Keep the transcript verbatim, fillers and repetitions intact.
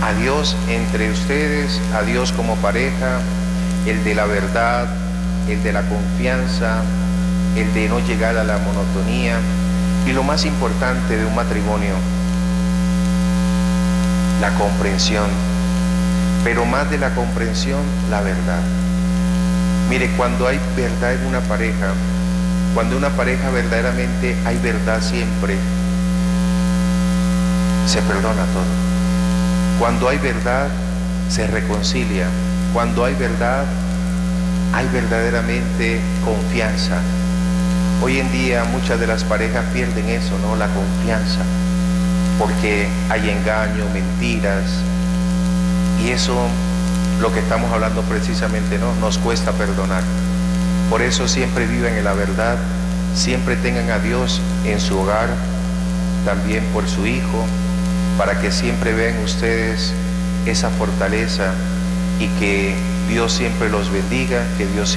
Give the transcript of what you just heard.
a Dios entre ustedes, a Dios como pareja, el de la verdad, el de la confianza, el de no llegar a la monotonía, y lo más importante de un matrimonio, la comprensión, pero más de la comprensión, la verdad. Mire, cuando hay verdad en una pareja, cuando una pareja verdaderamente hay verdad siempre, se perdona todo. Cuando hay verdad, se reconcilia. Cuando hay verdad, hay verdaderamente confianza. Hoy en día muchas de las parejas pierden eso, ¿no? La confianza, porque hay engaño, mentiras, y eso, lo que estamos hablando precisamente, ¿no? Nos cuesta perdonar. Por eso siempre vivan en la verdad, siempre tengan a Dios en su hogar, también por su hijo, para que siempre vean ustedes esa fortaleza y que Dios siempre los bendiga, que Dios